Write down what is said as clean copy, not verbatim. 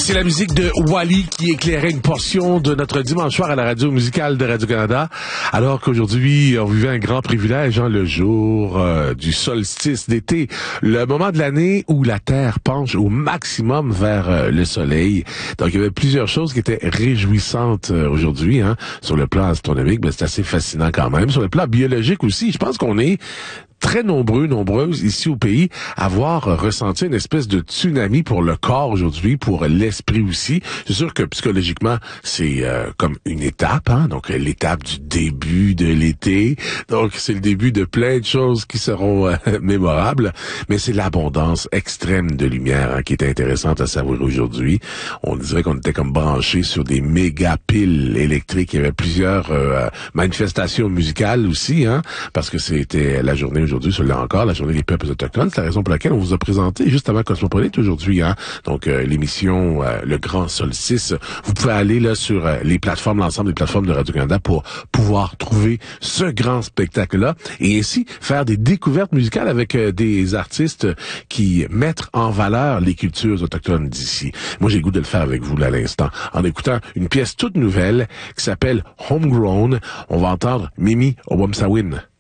C'est la musique de Wally qui éclairait une portion de notre dimanche soir à la radio musicale de Radio-Canada, alors qu'aujourd'hui, on vivait un grand privilège, le jour du solstice d'été, le moment de l'année où la Terre penche au maximum vers le soleil. Donc, il y avait plusieurs choses qui étaient réjouissantes aujourd'hui, sur le plan astronomique, mais c'est assez fascinant quand même. Sur le plan biologique aussi, je pense qu'on est très nombreuses ici au pays à avoir ressenti une espèce de tsunami pour le corps aujourd'hui, pour l'esprit aussi. C'est sûr que psychologiquement, c'est comme une étape, donc l'étape du début de l'été. Donc c'est le début de plein de choses qui seront mémorables, mais c'est l'abondance extrême de lumière qui est intéressante à savourer aujourd'hui. On dirait qu'on était comme branchés sur des méga piles électriques. Il y avait plusieurs manifestations musicales aussi, parce que c'était la journée aujourd'hui, celui-là encore, la journée des peuples autochtones. C'est la raison pour laquelle on vous a présenté juste avant Cosmopolite aujourd'hui, donc l'émission Le Grand Solstice. Vous pouvez aller là sur les plateformes, l'ensemble des plateformes de Radio-Canada pour pouvoir trouver ce grand spectacle-là et ainsi faire des découvertes musicales avec des artistes qui mettent en valeur les cultures autochtones d'ici. Moi, j'ai le goût de le faire avec vous là à l'instant, en écoutant une pièce toute nouvelle qui s'appelle Homegrown. On va entendre Mimi Owamsawin.